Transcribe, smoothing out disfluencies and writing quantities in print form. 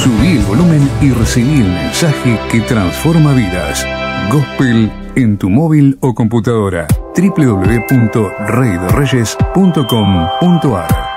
Subí el volumen y recibí el mensaje que transforma vidas. Gospel en tu móvil o computadora. www.reydereyes.com.ar